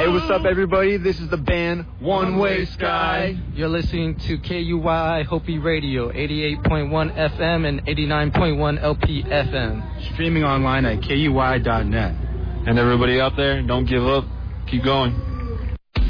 what's up, everybody? This is the band One Way Sky. You're listening to KUYI Hopi Radio, 88.1 FM and 89.1 LP FM. Streaming online at KUYI.net. And everybody out there, don't give up. Keep going.